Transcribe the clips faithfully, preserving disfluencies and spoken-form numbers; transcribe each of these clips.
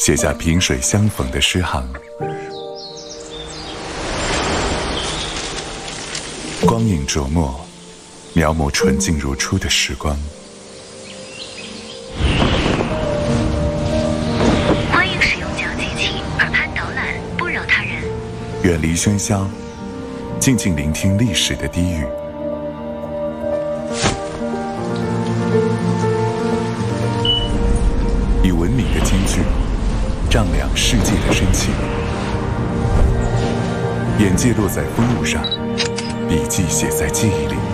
写下萍水相逢的诗行。光影琢磨，描摹纯净如初的时光。 欢迎使用讲机器，耳畔导览，不扰他人。 远离喧嚣，静静聆听历史的低语。以文明的金句，丈量世界的深情。眼界落在风物上，笔记写在记忆里。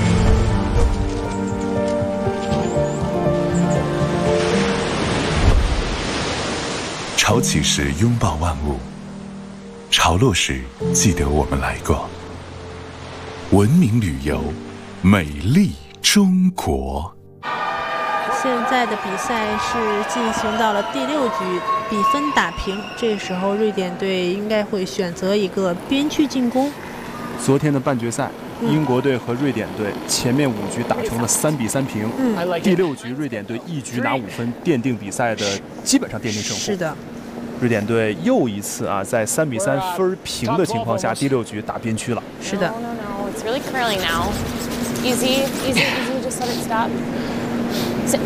潮起时拥抱万物，潮落时记得我们来过。文明旅游，美丽中国。 现在的比赛是进行到了第六局，比分打平。这时候瑞典队应该会选择一个边区进攻。 昨天的半决赛，嗯、英国队和瑞典队前面五局打成了三比三平。嗯、第六局瑞典队一局拿五分，奠定比赛的基本上奠定胜负。 是的。 瑞典队又一次啊，在三比三分平的情况下，第六局打边区了。 是的。 No, no, no. It's really curling now. Easy, easy, easy. Just let it stop. Sit.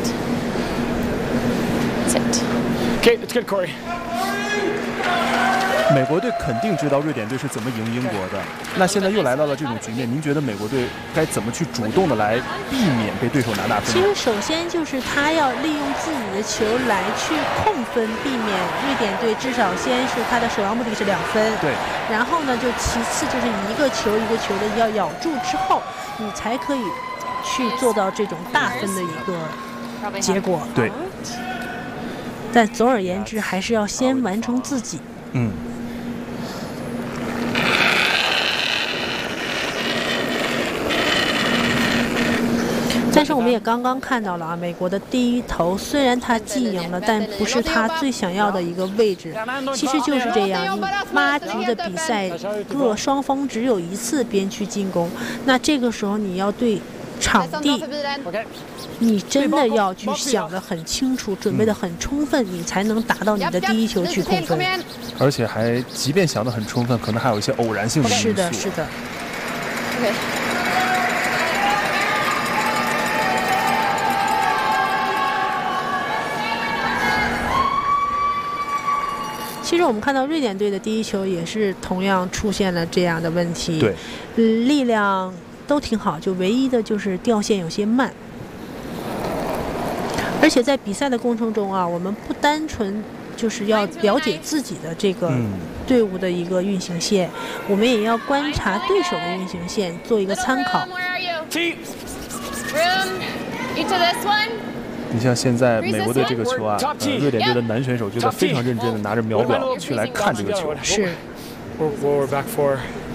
Sit. Okay, it's good, Corey. 美国队肯定知道瑞典队是怎么赢英国的，那现在又来到了这种局面，您觉得美国队该怎么去主动的来避免被对手拿大分？ 其实首先就是他要利用自己的球来去控分，避免瑞典队至少先是他的首要目的是两分， 对， 然后呢就其次就是一个球一个球的要咬住之后，你才可以去做到这种大分的一个结果。 对， 但总而言之还是要先完成自己。 嗯。 但是我们也刚刚看到了啊，美国的第一投虽然他既赢了，但不是他最想要的一个位置。其实就是这样，你八局的比赛，各双方只有一次边区进攻，那这个时候你要对场地，你真的要去想得很清楚，准备得很充分，你才能达到你的第一球去控分。 而且还即便想得很充分，可能还有一些偶然性的因素。 是的，是的。 Okay. 其实我们看到瑞典队的第一球也是同样出现了这样的问题， 对， 嗯，力量都挺好，就唯一的就是掉线有些慢。而且在比赛的过程中啊，我们不单纯就是要了解自己的这个队伍的一个运行线，嗯、我们也要观察对手的运行线，做一个参考。 你像现在美国队这个球啊，呃、瑞典队的男选手就在非常认真的拿着秒表去来看这个球。 是。 We're back for.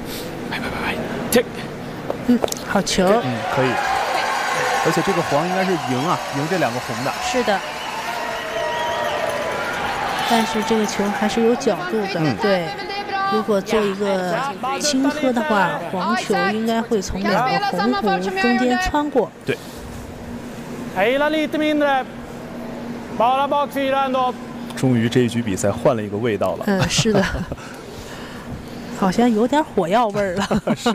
嗯，好球。 嗯，可以。而且这个黄应该是赢啊，赢这两个红的。 是的。但是这个球还是有角度的，嗯、对。如果做一个轻磕的话，黄球应该会从两个红弧中间穿过。 对。 终于这一局比赛换了一个味道了。 嗯，是的，好像有点火药味儿了。 是。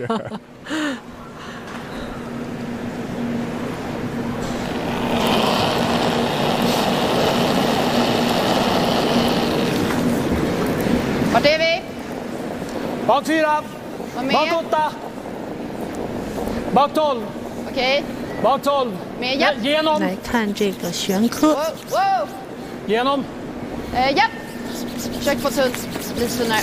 Vart är vi? Bak fyra. Bak åtta. Bak tolv. Okej. Bak tolv. Genom. 来看这个旋科。 Genom. Eh, ja. Försök få tunt. Lite tunnare.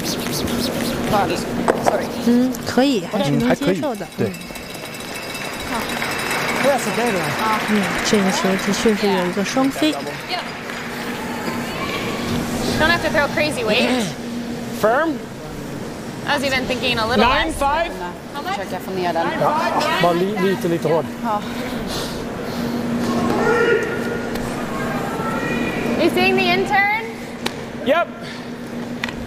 Sorry. 嗯，可以，还是能接受的。 对。 好。嗯，这个球的确是有一个双飞。 Don't have to throw crazy weight. Firm. I was even thinking a little Nine less. five. Försöka få ner den. Bara lite, lite hård. Ja. You seeing the intern? Yep.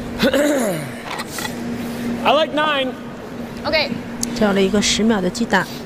I like nine. Okay. 叫了一个十秒的击打。